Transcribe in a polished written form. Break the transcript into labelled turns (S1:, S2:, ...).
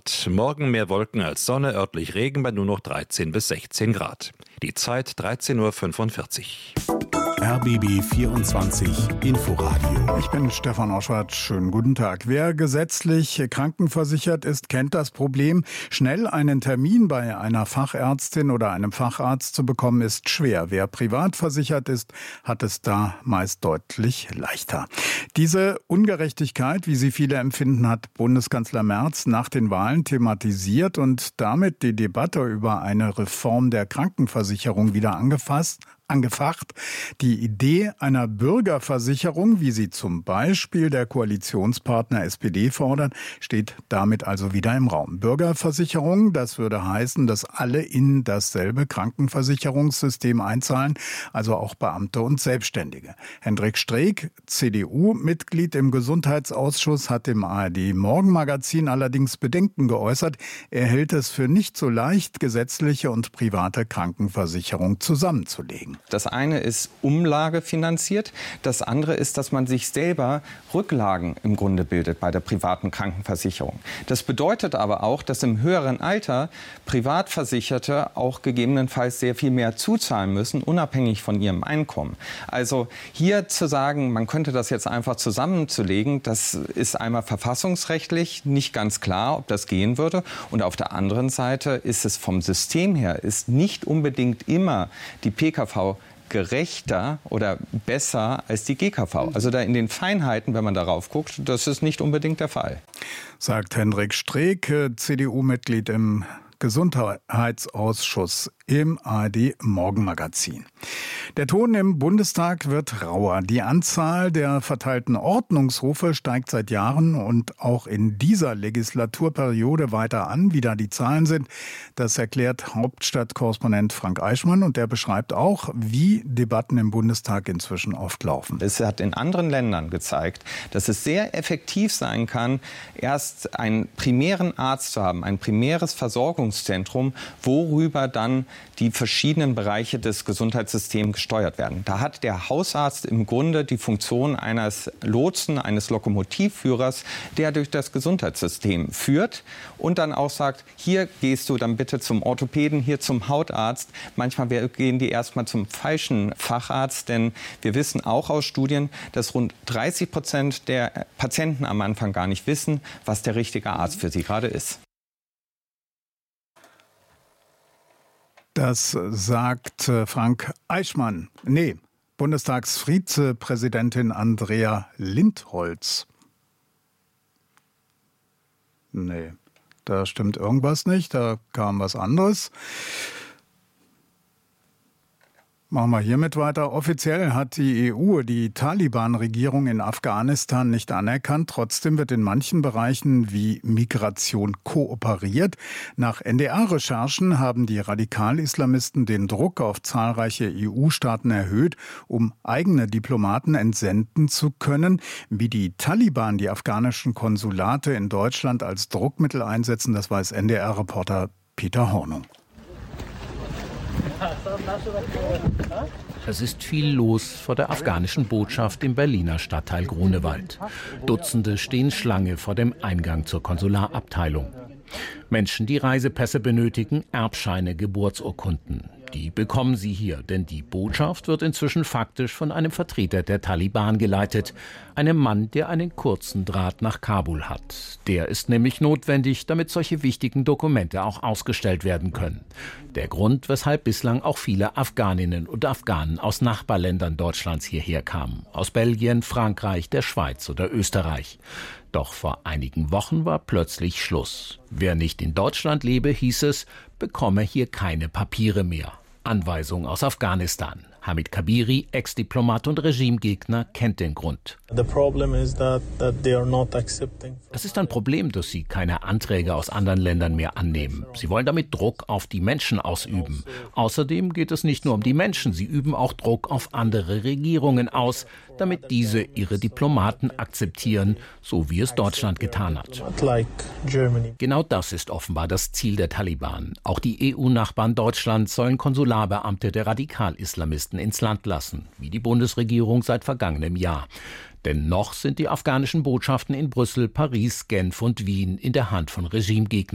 S1: Grad. Morgen mehr Wolken als Sonne, örtlich Regen bei nur noch 13 bis 16 Grad. Die Zeit 13:45 Uhr.
S2: RBB 24 Inforadio.
S3: Ich bin Stefan Oschwart. Schönen guten Tag. Wer gesetzlich krankenversichert ist, kennt das Problem. Schnell einen Termin bei einer Fachärztin oder einem Facharzt zu bekommen, ist schwer. Wer privat versichert ist, hat es da meist deutlich leichter. Diese Ungerechtigkeit, wie sie viele empfinden, hat Bundeskanzler Merz nach den Wahlen thematisiert und damit die Debatte über eine Reform der Krankenversicherung wieder angefacht. Die Idee einer Bürgerversicherung, wie sie zum Beispiel der Koalitionspartner SPD fordert, steht damit also wieder im Raum. Bürgerversicherung, das würde heißen, dass alle in dasselbe Krankenversicherungssystem einzahlen, also auch Beamte und Selbstständige. Hendrik Streeck, CDU-Mitglied im Gesundheitsausschuss, hat im ARD-Morgenmagazin allerdings Bedenken geäußert. Er hält es für nicht so leicht, gesetzliche und private Krankenversicherung zusammenzulegen.
S4: Das eine ist umlagefinanziert, das andere ist, dass man sich selber Rücklagen im Grunde bildet bei der privaten Krankenversicherung. Das bedeutet aber auch, dass im höheren Alter Privatversicherte auch gegebenenfalls sehr viel mehr zuzahlen müssen, unabhängig von ihrem Einkommen. Also hier zu sagen, man könnte das jetzt einfach zusammenzulegen, das ist einmal verfassungsrechtlich nicht ganz klar, ob das gehen würde. Und auf der anderen Seite ist es vom System her, ist nicht unbedingt immer die PKV gerechter oder besser als die GKV. Also da in den Feinheiten, wenn man darauf guckt, das ist nicht unbedingt der Fall.
S3: Sagt Hendrik Streeck, CDU-Mitglied im Gesundheitsausschuss im ARD-Morgenmagazin. Der Ton im Bundestag wird rauer. Die Anzahl der verteilten Ordnungsrufe steigt seit Jahren und auch in dieser Legislaturperiode weiter an. Wie da die Zahlen sind, das erklärt Hauptstadtkorrespondent Frank Eichmann und der beschreibt auch, wie Debatten im Bundestag inzwischen oft laufen.
S4: Es hat in anderen Ländern gezeigt, dass es sehr effektiv sein kann, erst einen primären Arzt zu haben, ein primäres Versorgungszentrum, worüber dann die verschiedenen Bereiche des Gesundheitssystems gesteuert werden. Da hat der Hausarzt im Grunde die Funktion eines Lotsen, eines Lokomotivführers, der durch das Gesundheitssystem führt und dann auch sagt, hier gehst du dann bitte zum Orthopäden, hier zum Hautarzt. Manchmal gehen die erstmal zum falschen Facharzt, denn wir wissen auch aus Studien, dass rund 30% der Patienten am Anfang gar nicht wissen, was der richtige Arzt für sie gerade ist.
S3: Das sagt Frank Eichmann. Bundestagsvizepräsidentin Andrea Lindholz. Da stimmt irgendwas nicht, da kam was anderes. Machen wir hiermit weiter. Offiziell hat die EU die Taliban-Regierung in Afghanistan nicht anerkannt. Trotzdem wird in manchen Bereichen wie Migration kooperiert. Nach NDR-Recherchen haben die Radikal-Islamisten den Druck auf zahlreiche EU-Staaten erhöht, um eigene Diplomaten entsenden zu können. Wie die Taliban die afghanischen Konsulate in Deutschland als Druckmittel einsetzen, das weiß NDR-Reporter Peter Hornung.
S5: Es ist viel los vor der afghanischen Botschaft im Berliner Stadtteil Grunewald. Dutzende stehen Schlange vor dem Eingang zur Konsularabteilung. Menschen, die Reisepässe benötigen, Erbscheine, Geburtsurkunden. Die bekommen sie hier, denn die Botschaft wird inzwischen faktisch von einem Vertreter der Taliban geleitet. Einem Mann, der einen kurzen Draht nach Kabul hat. Der ist nämlich notwendig, damit solche wichtigen Dokumente auch ausgestellt werden können. Der Grund, weshalb bislang auch viele Afghaninnen und Afghanen aus Nachbarländern Deutschlands hierher kamen. Aus Belgien, Frankreich, der Schweiz oder Österreich. Doch vor einigen Wochen war plötzlich Schluss. Wer nicht in Deutschland lebe, hieß es, bekomme hier keine Papiere mehr. Anweisung aus Afghanistan. Hamid Kabiri, Ex-Diplomat und Regimegegner, kennt den Grund. Es ist ein Problem, dass sie keine Anträge aus anderen Ländern mehr annehmen. Sie wollen damit Druck auf die Menschen ausüben. Außerdem geht es nicht nur um die Menschen, sie üben auch Druck auf andere Regierungen aus, damit diese ihre Diplomaten akzeptieren, so wie es Deutschland getan hat. Genau das ist offenbar das Ziel der Taliban. Auch die EU-Nachbarn Deutschlands sollen Konsularbeamte der Radikal-Islamisten ins Land lassen, wie die Bundesregierung seit vergangenem Jahr. Denn noch sind die afghanischen Botschaften in Brüssel, Paris, Genf und Wien in der Hand von Regimegegnern.